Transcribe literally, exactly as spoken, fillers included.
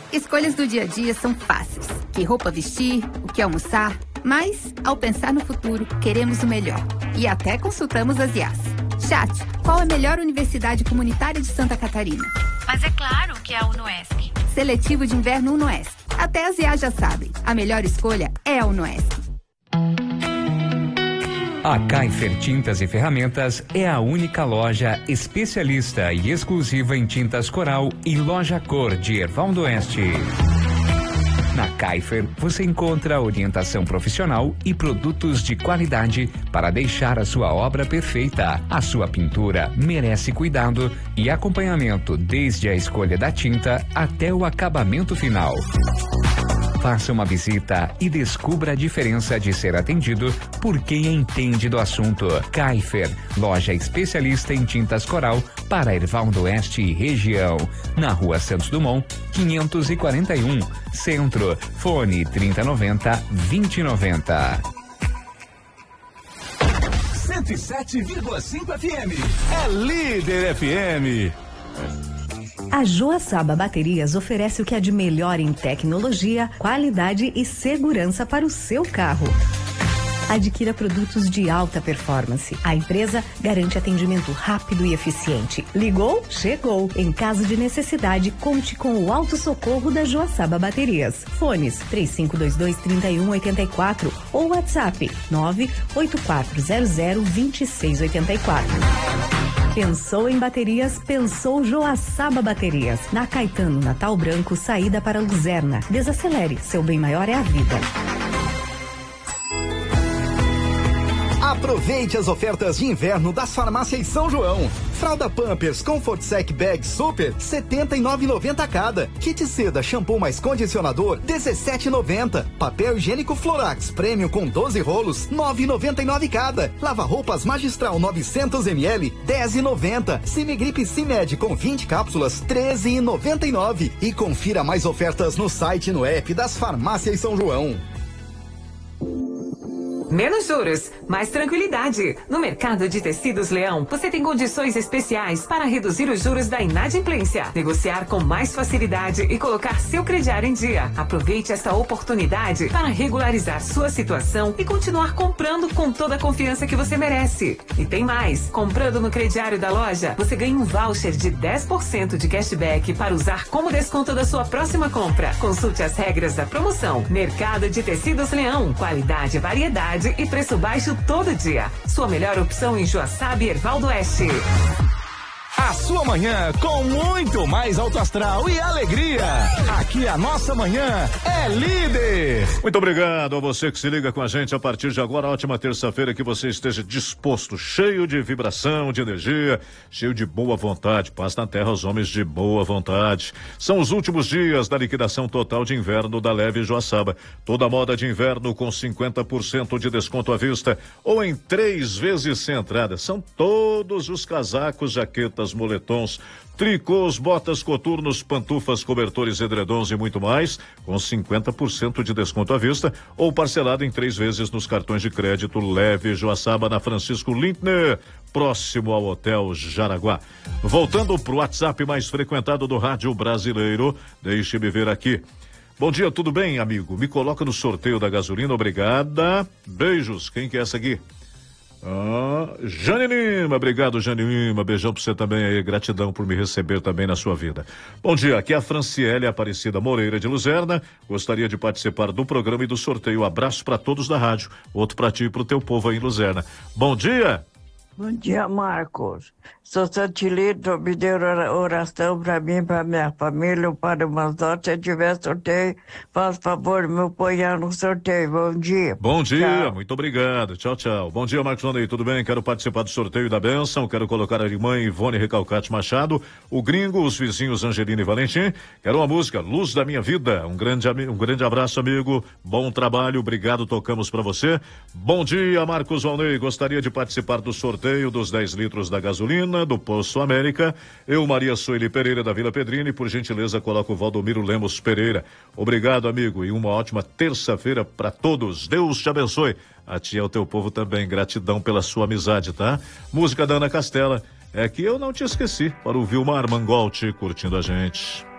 Escolhas do dia a dia são fáceis. Que roupa vestir, o que almoçar. Mas, ao pensar no futuro, queremos o melhor. E até consultamos as I As. Chat, qual a melhor universidade comunitária de Santa Catarina? Mas é claro que é a UNOESC. Seletivo de inverno UNOESC. Até as I As já sabem. A melhor escolha é a UNOESC. A Kaifer Tintas e Ferramentas é a única loja especialista e exclusiva em tintas Coral e loja cor de Erval do Oeste. Na Kaifer, você encontra orientação profissional e produtos de qualidade para deixar a sua obra perfeita. A sua pintura merece cuidado e acompanhamento desde a escolha da tinta até o acabamento final. Faça uma visita e descubra a diferença de ser atendido por quem entende do assunto. Kaifer, loja especialista em tintas Coral para Erval do Oeste e região. Na Rua Santos Dumont, quinhentos e quarenta e um, Centro. Fone trinta noventa, vinte noventa. cento e sete vírgula cinco F M. É Líder F M. A Joaçaba Baterias oferece o que há de melhor em tecnologia, qualidade e segurança para o seu carro. Adquira produtos de alta performance. A empresa garante atendimento rápido e eficiente. Ligou? Chegou. Em caso de necessidade, conte com o Auto Socorro da Joaçaba Baterias. Fones três cinco dois dois, três um oito quatro ou WhatsApp nove oito quatro zero zero, dois seis oito quatro. Pensou em baterias? Pensou Joaçaba Baterias. Na Caetano Natal Branco, saída para Luzerna. Desacelere, seu bem maior é a vida. Aproveite as ofertas de inverno das farmácias São João. Fralda Pampers Comfort Sec Bag Super, setenta e nove reais e noventa centavos cada. Kit seda shampoo mais condicionador, dezessete reais e noventa centavos. Papel higiênico Florax Premium com doze rolos, nove reais e noventa e nove centavos cada. Lava roupas Magistral novecentos mililitros, dez reais e noventa centavos. Cimigripe Cimed com vinte cápsulas, treze reais e noventa e nove centavos. E confira mais ofertas no site e no app das farmácias São João. Menos juros, mais tranquilidade. No Mercado de Tecidos Leão, você tem condições especiais para reduzir os juros da inadimplência, negociar com mais facilidade e colocar seu crediário em dia. Aproveite esta oportunidade para regularizar sua situação e continuar comprando com toda a confiança que você merece. E tem mais, comprando no crediário da loja, você ganha um voucher de dez por cento de cashback para usar como desconto da sua próxima compra. Consulte as regras da promoção. Mercado de Tecidos Leão, qualidade, variedade e preço baixo todo dia. Sua melhor opção em Joaçaba e Erval do Oeste. A sua manhã com muito mais alto astral e alegria. Aqui a nossa manhã é líder. Muito obrigado a você que se liga com a gente a partir de agora. Ótima terça-feira, que você esteja disposto, cheio de vibração, de energia, cheio de boa vontade. Paz na terra aos homens de boa vontade. São os últimos dias da liquidação total de inverno da Leve Joaçaba. Toda moda de inverno com cinquenta por cento de desconto à vista ou em três vezes sem entrada. São todos os casacos, jaquetas, moletons, tricôs, botas, coturnos, pantufas, cobertores, edredons e muito mais, com cinquenta por cento de desconto à vista ou parcelado em três vezes nos cartões de crédito Leve Joaçaba, na Francisco Lindner, próximo ao Hotel Jaraguá. Voltando pro WhatsApp mais frequentado do rádio brasileiro, deixe-me ver aqui. Bom dia, tudo bem, amigo? Me coloca no sorteio da gasolina, obrigada. Beijos, quem que é essa aqui? Ah, Jane Lima, obrigado Jane Lima, beijão pra você também aí, gratidão por me receber também na sua vida. Bom dia, aqui é a Franciele Aparecida Moreira de Luzerna, gostaria de participar do programa e do sorteio. Abraço para todos da rádio, outro pra ti e pro teu povo aí em Luzerna. Bom dia! Bom dia, Marcos. Sou Santilito, me deu oração para mim, para minha família, para umas notas. Se tiver sorteio, faz favor, me apoiar no sorteio. Bom dia. Bom dia, tchau. Muito obrigado. Tchau, tchau. Bom dia, Marcos Andrei, tudo bem? Quero participar do sorteio da bênção, quero colocar a irmã Ivone Recalcate Machado, o gringo, os vizinhos Angelina e Valentim. Quero uma música, Luz da Minha Vida. Um grande, um grande abraço, amigo. Bom trabalho, obrigado, tocamos para você. Bom dia, Marcos Valnei. Gostaria de participar do sorteio dos dez litros da gasolina do Poço América. Eu, Maria Sueli Pereira, da Vila Pedrini, por gentileza, coloco o Valdomiro Lemos Pereira. Obrigado, amigo, e uma ótima terça-feira para todos. Deus te abençoe. A ti e ao teu povo também. Gratidão pela sua amizade, tá? Música da Ana Castela. É que eu não te esqueci, para o Vilmar Mangolte curtindo a gente.